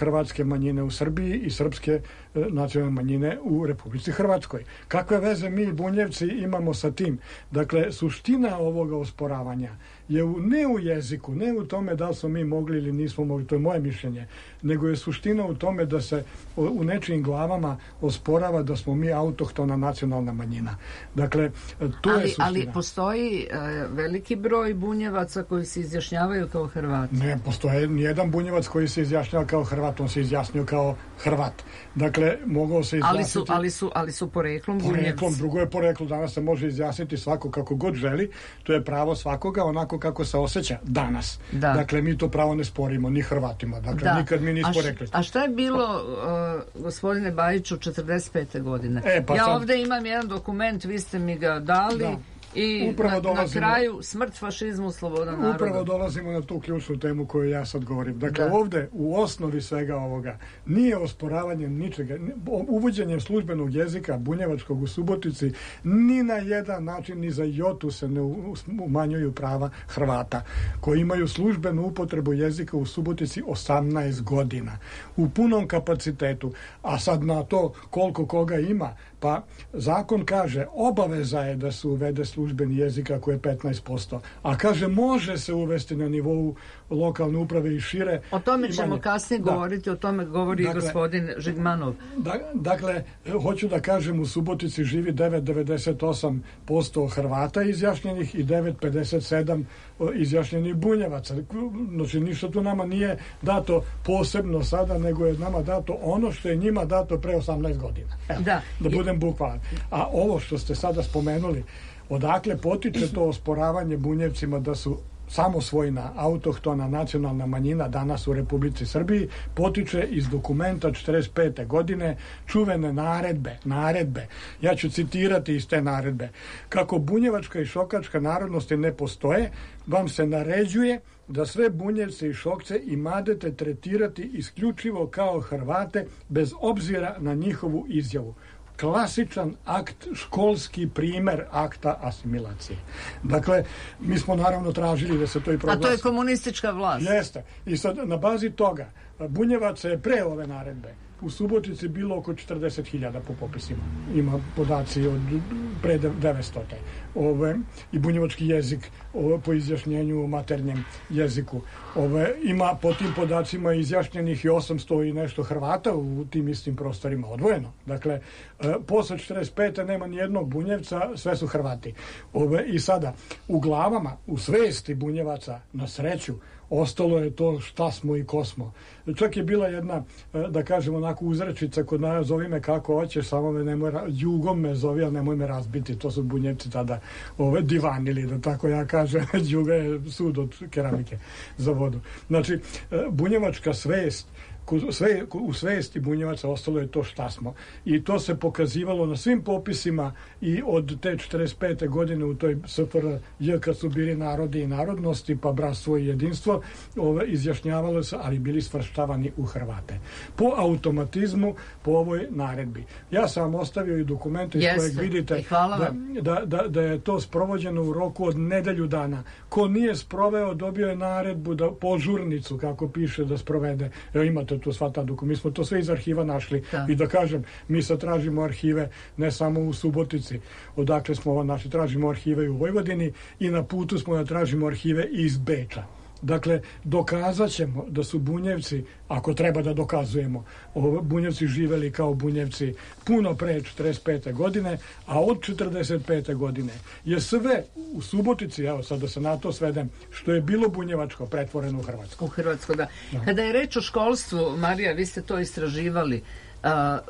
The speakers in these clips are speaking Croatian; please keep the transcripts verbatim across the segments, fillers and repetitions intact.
hrvatske manjine u Srbiji i srpske nacionalne manjine u Republici Hrvatskoj. Kakve veze mi Bunjevci imamo sa tim? Dakle, suština ovoga osporavanja je u, ne u jeziku, ne u tome da li smo mi mogli ili nismo mogli, to je moje mišljenje, nego je suština u tome da se u nečijim glavama osporava da smo mi autohtona nacionalna manjina. Dakle, to ali, je suština. Ali postoji uh, veliki broj Bunjevaca koji se izjašnjavaju kao Hrvati? Ne, postoje nijedan Bunjevac koji se izjašnjava kao Hrvat, on se izjasnio kao Hrvat. Dakle, mogao se izjasniti... Ali su, ali su, ali su poreklom Bunjevci. Poreklom, drugo je poreklo. Danas se može izjasniti svako kako god želi. To je pravo svakoga onako kako se osjeća danas. Da. Dakle, mi to pravo ne sporimo ni Hrvatima. Dakle, da. Nikad mi nismo rekli. A šta je bilo, uh, gospodine Bajiću, četrdeset pete godine? E, pa ja sad... ovdje imam jedan dokument, vi ste mi ga dali... Da. I na, na kraju smrt fašizmu, sloboda naroda. Upravo dolazimo na tu ključnu temu koju ja sad govorim. Dakle, da. Ovdje u osnovi svega ovoga nije osporavanje ničega, uvođenjem službenog jezika bunjevačkog u Subotici ni na jedan način, ni za jotu se ne umanjuju prava Hrvata koji imaju službenu upotrebu jezika u Subotici osamnaest godina u punom kapacitetu. A sad na to koliko koga ima, pa zakon kaže obaveza je da se uvede službeni jezik ako je petnaest posto, a kaže može se uvesti na nivou lokalne uprave i šire. O tome ćemo imanje. kasnije da. govoriti, o tome govori dakle, gospodin Žigmanov. Da, dakle, hoću da kažem, u Subotici živi devet zarez devedeset osam posto Hrvata izjašnjenih i devet zarez pedeset sedam izjašnjenih Bunjevaca. Znači, ništa tu nama nije dato posebno sada, nego je nama dato ono što je njima dato pre osamnaest godina. Evo, da. da budem bukvalan. A ovo što ste sada spomenuli, odakle potiče to osporavanje Bunjevcima da su samosvojna, autohtona, nacionalna manjina danas u Republici Srbiji, potiče iz dokumenta četrdeset pete godine, čuvene naredbe, naredbe. Ja ću citirati iz te naredbe. Kako bunjevačka i šokačka narodnosti ne postoje, vam se naređuje da sve Bunjevce i Šokce i Madete tretirati isključivo kao Hrvate bez obzira na njihovu izjavu. Klasičan akt, školski primjer akta asimilacije. Dakle, mi smo naravno tražili da se to i proglasi. A to je komunistička vlast. Jeste. I sad, na bazi toga, Bunjevaca je pre ove naredbe u Subotici bilo oko četrdeset hiljada po popisima. Ima podaci od pre devetsto. Ove, i bunjevački jezik ove, po izjašnjenju maternjem jeziku. Ove, ima po tim podacima izjašnjenih i osamsto i nešto Hrvata u tim istim prostorima odvojeno. Dakle, e, posle četrdeset pete nema ni jednog Bunjevca, sve su Hrvati. Ove, I sada, u glavama, u svesti Bunjevaca, na sreću, ostalo je to šta smo i ko smo. Čak je bila jedna, da kažem, onako uzrečica kod nas, zovi me kako hoćeš, samo me nemoj, jugom me zovi, ali nemoj me razbiti. To su Bunjevci tada ove, divanili, da tako ja kažem. Juga je sud od keramike za vodu. Znači, bunjevačka svest, sve, u svesti Bunjevaca ostalo je to šta smo. I to se pokazivalo na svim popisima i od te četrdeset pete godine u toj S F R J kad su bili narodi i narodnosti, pa bratstvo i jedinstvo, ove, izjašnjavalo se, ali bili svrštavani u Hrvate. Po automatizmu, po ovoj naredbi. Ja sam vam ostavio i dokumente iz kojeg vidite da, da, da, da je to sprovođeno u roku od nedelju dana. Ko nije sproveo, dobio je naredbu da požurnicu, kako piše, da sprovede. Evo, imate tu sva ta dokumenta. Mi smo to sve iz arhiva našli. Da. I da kažem, mi sad tražimo arhive ne samo u Subotici, odakle smo našli, tražimo arhive i u Vojvodini i na putu smo da tražimo arhive iz Beča. Dakle, dokazat ćemo da su Bunjevci, ako treba da dokazujemo, Bunjevci živeli kao Bunjevci puno pre četrdeset pete godine, a od četrdeset pete godine je sve u Subotici, evo sad da se na to svedem, što je bilo bunjevačko pretvoreno u Hrvatsko. U Hrvatsko, da. da. Kada je reč o školstvu, Marija, vi ste to istraživali, uh,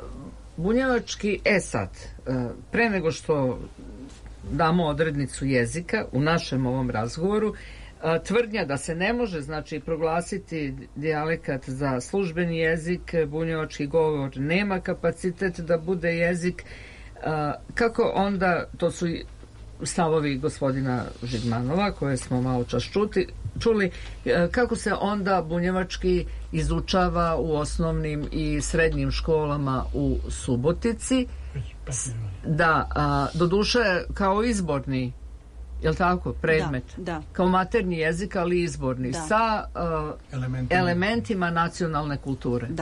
bunjevački esad, uh, pre nego što damo odrednicu jezika u našem ovom razgovoru, tvrdnja da se ne može, znači, proglasiti dijalekat za službeni jezik, bunjevački govor nema kapacitet da bude jezik. Kako onda, to su stavovi gospodina Žigmanova koje smo malo čas čuti, čuli, kako se onda bunjevački izučava u osnovnim i srednjim školama u Subotici? Da, a, doduše kao izborni, jel tako, predmet? Da, da. Kao maternji jezik, ali izborni, da. sa uh, elementima. elementima nacionalne kulture. Da.